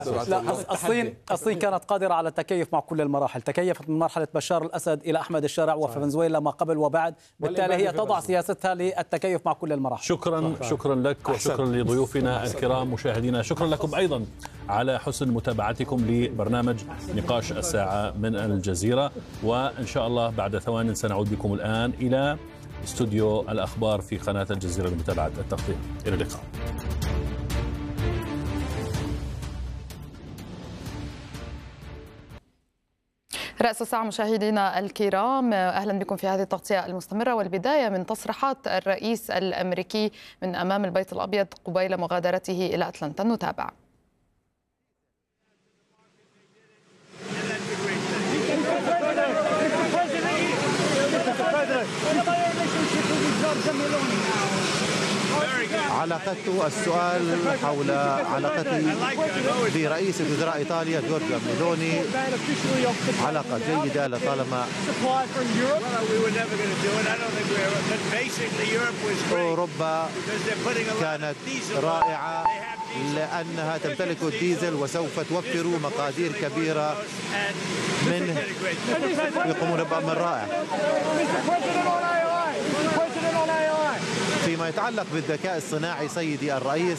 لا، الصين كانت قادرة على التكيف مع كل المراحل، تكيفت من مرحلة بشار الأسد إلى أحمد الشارع وفي فنزويلا ما قبل وبعد، بالتالي هي تضع سياستها للتكيف مع كل المراحل. شكرا لك وشكرا لضيوفنا الكرام. مشاهدينا شكرا لكم أيضا على حسن متابعتكم لبرنامج نقاش الساعة من الجزيرة، وإن شاء الله بعد ثوان سنعود بكم الآن إلى استوديو الأخبار في قناة الجزيرة لمتابعة التغطية. إلى اللقاء. رأس الساعة مشاهدينا الكرام، أهلا بكم في هذه التغطية المستمرة، والبداية من تصريحات الرئيس الأمريكي من أمام البيت الأبيض قبيل مغادرته إلى أتلانتا. نتابع. علاقته السؤال حول علاقته برئيس وزراء إيطاليا جورجيا ميلوني علاقة جيدة لطالما أوروبا كانت رائعة لأنها تمتلك الديزل وسوف توفر مقادير كبيرة منه، يقومون بأمر رائع. فيما يتعلق بالذكاء الصناعي سيدي الرئيس،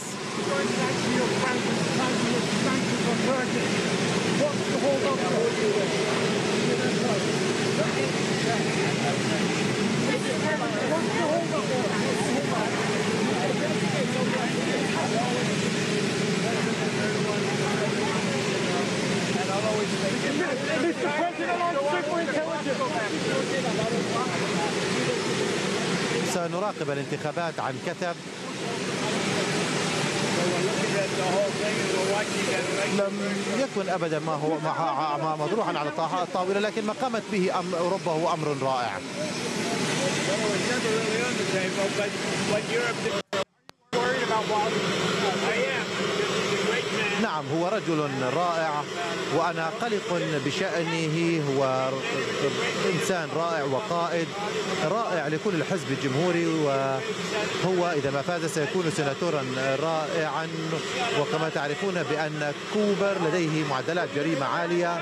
سنراقب الانتخابات عن كثب. لم يكن ابدا ما هو مطروحا على الطاوله، لكن ما قامت به اوروبا هو امر رائع. نعم، هو رجل رائع وأنا قلق بشأنه. هو إنسان رائع وقائد رائع لكل الحزب الجمهوري، وهو إذا ما فاز سيكون سيناتورا رائعا. وكما تعرفون بأن كوبر لديه معدلات جريمة عالية.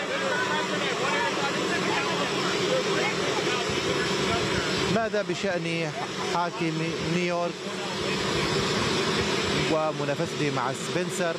ماذا بشأن حاكم نيويورك ومنافسته مع سبنسر؟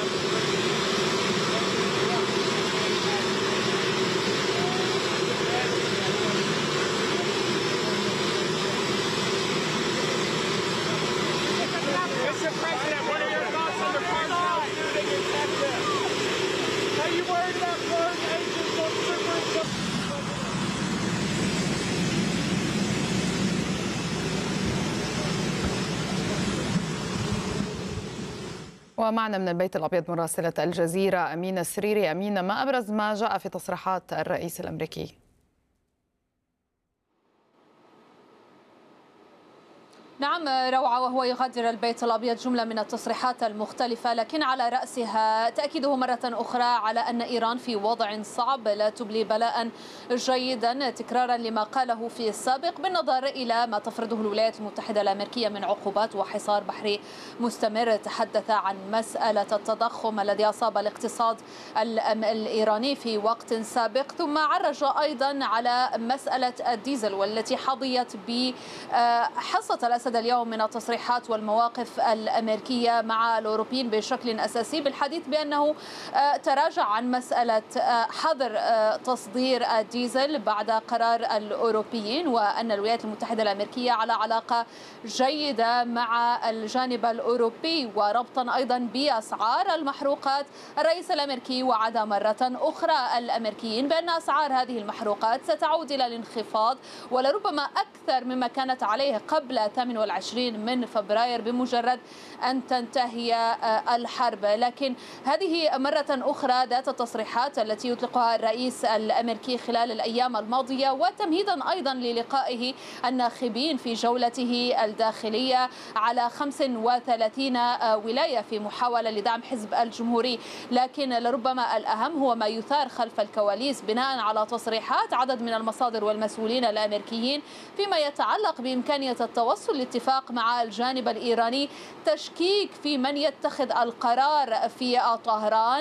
ومعنا من البيت الأبيض مراسلة الجزيرة أمينة السريري. أمينة، ما أبرز ما جاء في تصريحات الرئيس الأمريكي؟ نعم روعة، وهو يغادر البيت الأبيض جملة من التصريحات المختلفة، لكن على رأسها تأكيده مرة أخرى على أن إيران في وضع صعب لا تبلي بلاء جيدا، تكرارا لما قاله في السابق بالنظر إلى ما تفرضه الولايات المتحدة الأمريكية من عقوبات وحصار بحري مستمر. تحدث عن مسألة التضخم الذي أصاب الاقتصاد الإيراني في وقت سابق، ثم عرج أيضا على مسألة الديزل والتي حظيت بحصة الأسد اليوم من التصريحات والمواقف الأمريكية مع الأوروبيين بشكل أساسي، بالحديث بأنه تراجع عن مسألة حظر تصدير الديزل بعد قرار الأوروبيين، وأن الولايات المتحدة الأمريكية على علاقة جيدة مع الجانب الأوروبي، وربطا أيضا بأسعار المحروقات. الرئيس الأمريكي وعد مرة أخرى الأمريكيين بأن أسعار هذه المحروقات ستعود إلى الانخفاض ولربما أكثر مما كانت عليه قبل 28 من فبراير بمجرد أن تنتهي الحرب. لكن هذه مرة أخرى ذات التصريحات التي يطلقها الرئيس الأمريكي خلال الأيام الماضية، وتمهيدا أيضا للقائه الناخبين في جولته الداخلية على 35 ولاية في محاولة لدعم حزب الجمهوري. لكن لربما الأهم هو ما يثار خلف الكواليس بناء على تصريحات عدد من المصادر والمسؤولين الأمريكيين فيما يتعلق بإمكانية التوصل الاتفاق مع الجانب الإيراني، تشكيك في من يتخذ القرار في طهران.